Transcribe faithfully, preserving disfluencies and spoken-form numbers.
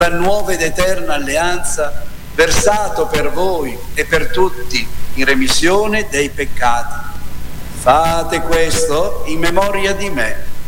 la nuova ed eterna alleanza, versato per voi e per tutti in remissione dei peccati. Fate questo in memoria di me.